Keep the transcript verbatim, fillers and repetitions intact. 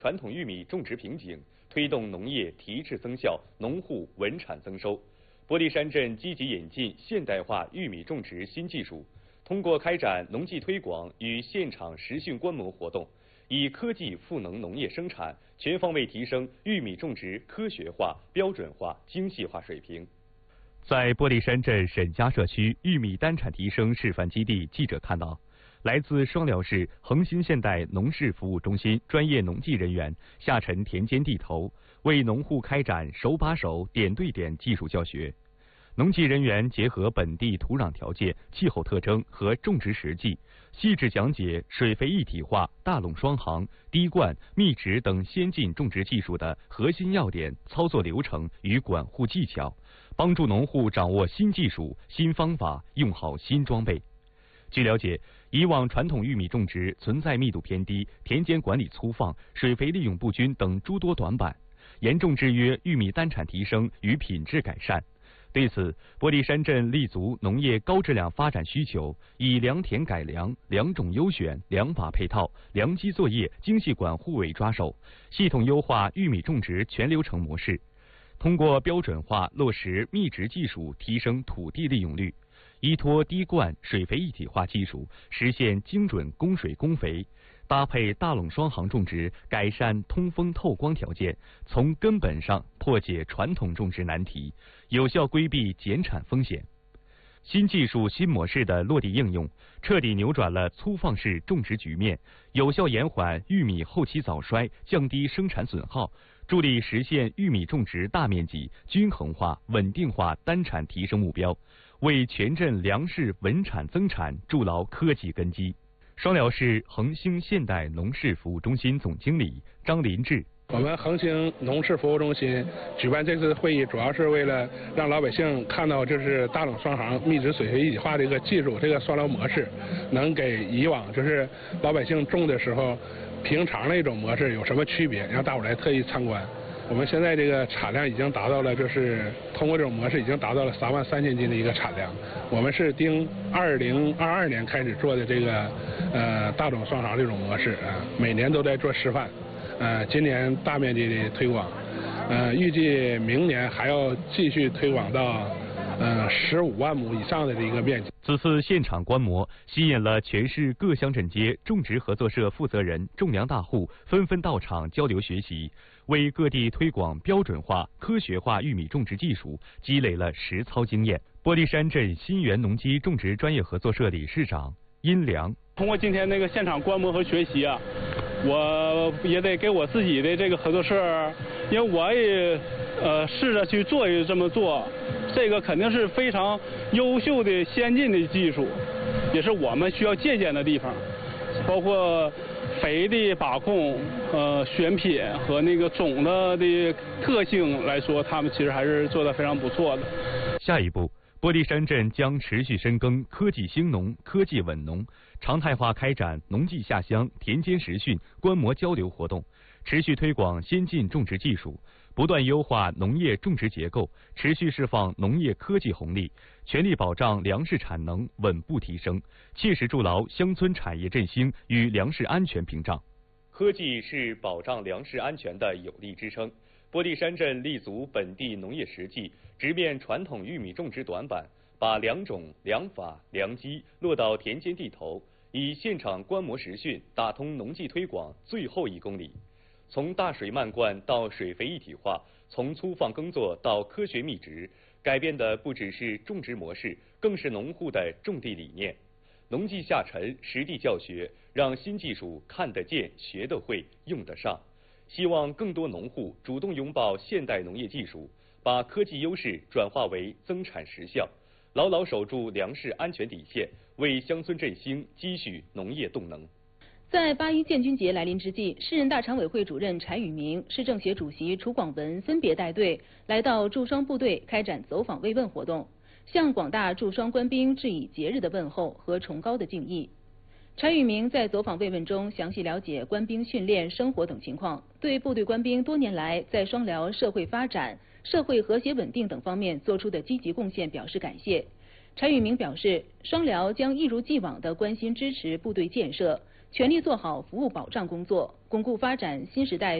传统玉米种植瓶颈，推动农业提质增效，农户稳产增收。玻璃山镇积极引进现代化玉米种植新技术，通过开展农技推广与现场实训观摩活动，以科技赋能农业生产，全方位提升玉米种植科学化、标准化、精细化水平。在玻璃山镇沈家社区玉米单产提升示范基地，记者看到，来自双辽市恒兴现代农事服务中心专业农技人员下沉田间地头，为农户开展手把手、点对点技术教学。农技人员结合本地土壤条件、气候特征和种植实际，细致讲解水肥一体化、大垄双行、滴灌、密植等先进种植技术的核心要点、操作流程与管护技巧，帮助农户掌握新技术、新方法，用好新装备。据了解，以往传统玉米种植存在密度偏低、田间管理粗放、水肥利用不均等诸多短板，严重制约玉米单产提升与品质改善。对此，玻璃山镇立足农业高质量发展需求，以良田改良、良种优选、良法配套、良机作业、精细管护为抓手，系统优化玉米种植全流程模式，通过标准化落实密植技术，提升土地利用率。依托滴灌、水肥一体化技术，实现精准供水供肥，搭配大垄双行种植，改善通风透光条件，从根本上破解传统种植难题，有效规避减产风险。新技术新模式的落地应用，彻底扭转了粗放式种植局面，有效延缓玉米后期早衰，降低生产损耗，助力实现玉米种植大面积、均衡化、稳定化单产提升目标，为全镇粮食稳产增产筑牢科技根基。双辽市恒兴现代农事服务中心总经理张林志。 我们恒兴农事服务中心举办这次会议，主要是为了让老百姓看到，这是大垄双行、密植水肥一体化这个技术，这个双辽模式，能给以往就是老百姓种的时候，平常那种模式有什么区别，让大伙来特意参观。我们现在这个产量已经达到了，就是通过这种模式已经达到了三万三千斤的一个产量。我们是定二零二二年开始做的这个呃大垄双行这种模式啊，每年都在做示范。呃，今年大面积的推广，呃，预计明年还要继续推广到呃十五万亩以上的这一个面积。 此次现场观摩吸引了全市各乡镇街种植合作社负责人、种粮大户纷纷到场交流学习，为各地推广标准化、科学化玉米种植技术积累了实操经验。玻璃山镇新源农机种植专业合作社理事长殷良。 通过今天那个现场观摩和学习啊，我也得给我自己的这个合作社，因为我也呃试着去做一这么做，这个肯定是非常优秀的先进的技术，也是我们需要借鉴的地方，包括肥的把控、呃选品和那个种的的特性来说，他们其实还是做得非常不错的。 下一步，玻璃山镇将持续深耕科技兴农、科技稳农，常态化开展农技下乡、田间实训、观摩交流活动，持续推广先进种植技术，不断优化农业种植结构，持续释放农业科技红利，全力保障粮食产能稳步提升，切实筑牢乡村产业振兴与粮食安全屏障。科技是保障粮食安全的有力支撑。玻璃山镇立足本地农业实际，直面传统玉米种植短板，把良种、良法、良机落到田间地头，以现场观摩实训打通农技推广最后一公里。从大水漫灌到水肥一体化，从粗放耕作到科学密植，改变的不只是种植模式，更是农户的种地理念。农技下沉，实地教学，让新技术看得见、学得会、用得上。希望更多农户主动拥抱现代农业技术，把科技优势转化为增产实效，牢牢守住粮食安全底线，为乡村振兴积蓄农业动能。 在八一建军节来临之际，市人大常委会主任柴宇明、市政协主席楚广文分别带队来到驻双部队开展走访慰问活动，向广大驻双官兵致以节日的问候和崇高的敬意。柴宇明在走访慰问中详细了解官兵训练、生活等情况，对部队官兵多年来在双辽社会发展、社会和谐稳定等方面做出的积极贡献表示感谢。柴宇明表示，双辽将一如既往地关心支持部队建设， 全力做好服务保障工作，巩固发展新时代